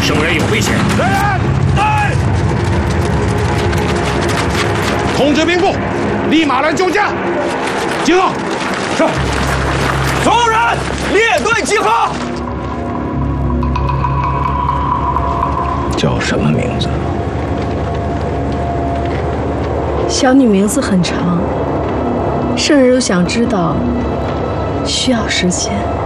圣人有危险！ 来人，来！ 通知兵部，立马来救驾！集合！ 是。所有人列队集合。 叫什么名字？ 小女名字很长，圣人如想知道，需要时间。